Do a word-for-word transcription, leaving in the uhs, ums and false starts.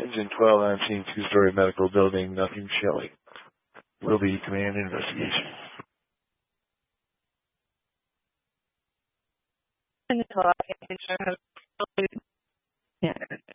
Engine twelve on scene, two-story medical building, nothing showing. Will be command investigation. Engine twelve, yeah.